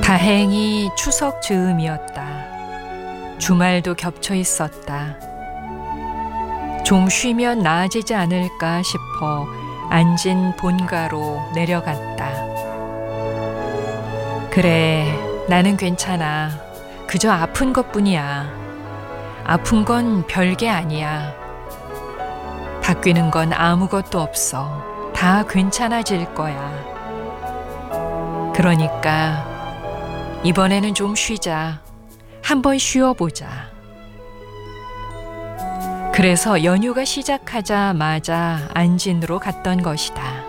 다행히 추석 즈음이었다. 주말도 겹쳐 있었다. 좀 쉬면 나아지지 않을까 싶어 앉은 본가로 내려갔다. 그래, 나는 괜찮아. 그저 아픈 것뿐이야. 아픈 건 별게 아니야. 바뀌는 건 아무것도 없어. 다 괜찮아질 거야. 그러니까 이번에는 좀 쉬자. 한번 쉬어보자. 그래서 연휴가 시작하자마자 안진으로 갔던 것이다.